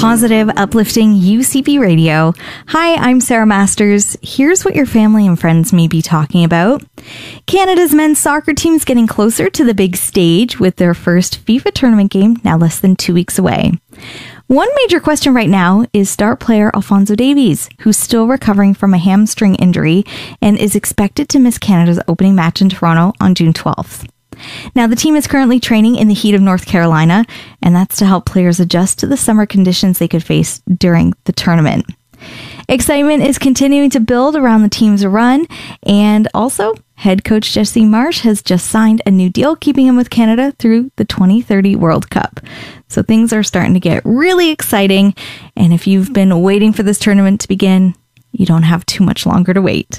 positive, uplifting UCB Radio. Hi, I'm Sarah Masters. Here's what your family and friends may be talking about. Canada's men's soccer team's getting closer to the big stage with their first FIFA tournament game now less than 2 weeks away. One major question right now is star player Alphonso Davies, who's still recovering from a hamstring injury and is expected to miss Canada's opening match in Toronto on June 12th. Now, the team is currently training in the heat of North Carolina, and that's to help players adjust to the summer conditions they could face during the tournament. Excitement is continuing to build around the team's run, and also head coach Jesse Marsch has just signed a new deal keeping him with Canada through the 2030 World Cup. So things are starting to get really exciting, and if you've been waiting for this tournament to begin, you don't have too much longer to wait.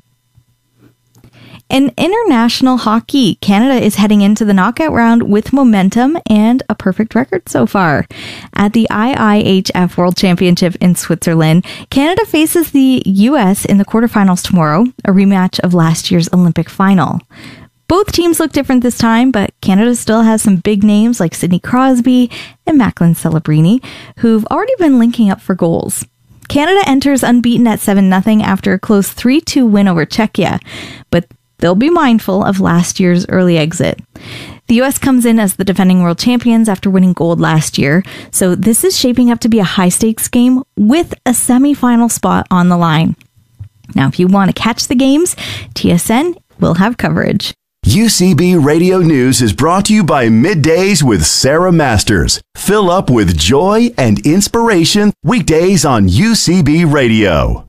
In international hockey, Canada is heading into the knockout round with momentum and a perfect record so far. At the IIHF World Championship in Switzerland, Canada faces the US in the quarterfinals tomorrow, a rematch of last year's Olympic final. Both teams look different this time, but Canada still has some big names like Sidney Crosby and Macklin Celebrini, who've already been linking up for goals. Canada enters unbeaten at 7-0 after a close 3-2 win over Czechia, but they'll be mindful of last year's early exit. The US comes in as the defending world champions after winning gold last year, so this is shaping up to be a high-stakes game with a semi-final spot on the line. Now, if you want to catch the games, TSN will have coverage. UCB Radio News is brought to you by Middays with Sarah Masters. Fill up with joy and inspiration weekdays on UCB Radio.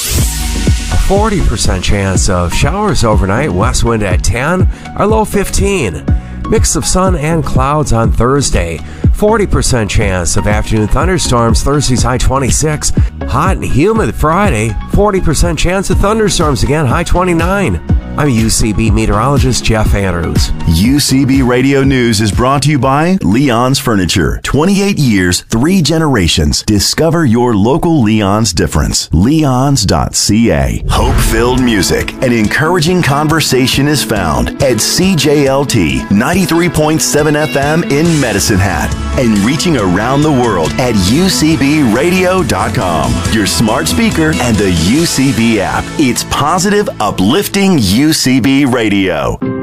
40% chance of showers overnight, west wind at 10, our low 15. Mix of sun and clouds on Thursday. 40% chance of afternoon thunderstorms, Thursday's high 26. Hot and humid Friday, 40% chance of thunderstorms again, high 29. I'm UCB meteorologist Jeff Andrews. UCB Radio News is brought to you by Leon's Furniture. 28 years, 3 generations. Discover your local Leon's difference. Leons.ca. Hope-filled music and encouraging conversation is found at CJLT 93.7 FM in Medicine Hat and reaching around the world at UCBradio.com. Your smart speaker and the UCB app. It's positive, uplifting UCB Radio.